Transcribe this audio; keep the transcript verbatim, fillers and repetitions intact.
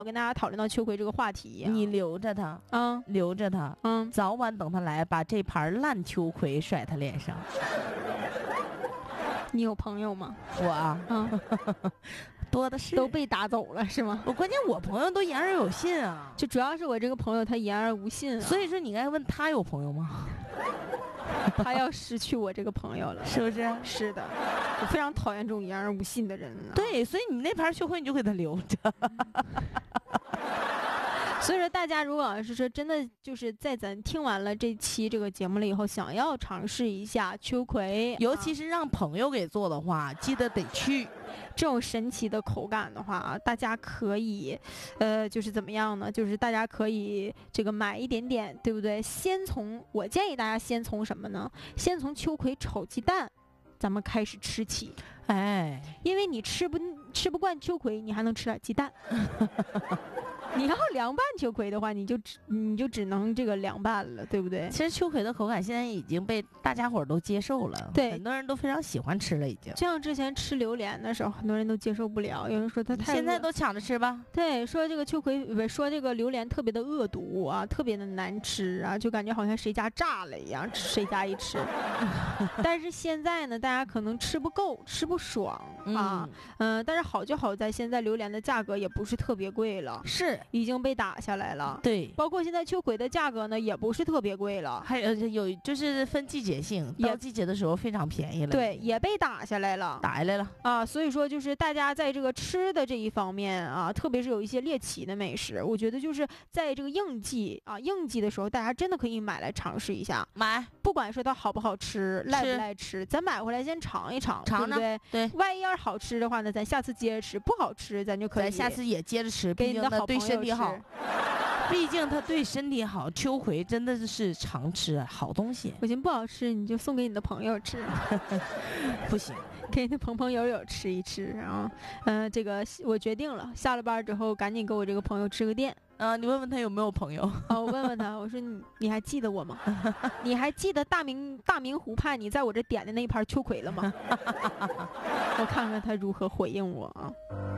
我跟大家讨论到秋葵这个话题、啊， 你留着它， 嗯， 留着它， 嗯， 早晚等他来，把这盘烂秋葵甩他脸上。 你有朋友吗？ 我啊， 嗯， 多的是， 都被打走了是吗？ 我关键我朋友都言而有信啊， 就主要是我这个朋友他言而无信、啊， 所以说你该问他有朋友吗？ 他要失去我这个朋友了， 是不是？ 是的，我非常讨厌这种言而无信的人、啊。 对，所以你那盘秋葵你就给他留着。 所以说，大家如果要是说真的就是在咱听完了这期这个节目了以后，想要尝试一下秋葵， 尤其是让朋友给做的话，记得得去。 这种神奇的口感的话啊，大家可以，呃，就是怎么样呢？就是大家可以这个买一点点，对不对？先从我建议大家先从什么呢？先从秋葵炒鸡蛋，咱们开始吃起。 哎， 因为你吃不吃不惯秋葵，你还能吃点鸡蛋。你要凉拌秋葵的话，你就只你就只能这个凉拌了，对不对？ 其实秋葵的口感现在已经被大家伙都接受了， 对， 很多人都非常喜欢吃了，已经。 就像之前吃榴莲的时候，很多人都接受不了，有人说它太…… 现在都抢着吃吧？ 对，说这个秋葵不是说这个榴莲特别的恶毒啊，特别的难吃啊，就感觉好像谁家炸了一样，谁家一吃。但是现在呢，大家可能吃不够，吃不爽啊，嗯、呃，但是好就好在现在榴莲的价格也不是特别贵了， 是。 已经被打下来了， 对， 包括现在秋葵的价格呢，也不是特别贵了， 还有有就是分季节性，到季节的时候非常便宜了， 对，也被打下来了， 打下来了啊，所以说就是大家在这个吃的这一方面啊，特别是有一些猎奇的美食，我觉得就是在这个应季啊应季的时候，大家真的可以买来尝试一下， 买， 不管说它好不好吃，赖不赖吃，咱买回来先尝一尝， 尝对不对？ 对， 万一要是好吃的话呢，咱下次接着吃；不好吃，咱就可以咱下次也接着吃， 给你的好朋友对身体好。毕竟它对身体好，秋葵真的是常吃好东西。 不行，不好吃你就送给你的朋友吃， 不行， 给你的朋朋友友吃一吃。然后，嗯、呃，这个我决定了，下了班之后赶紧给我这个朋友吃个店。 啊、呃，你问问他有没有朋友？ 哦，我问问他，我说你你还记得我吗？你还记得大明大明湖畔你在我这点的那一盘秋葵了吗？我看看他如何回应我啊。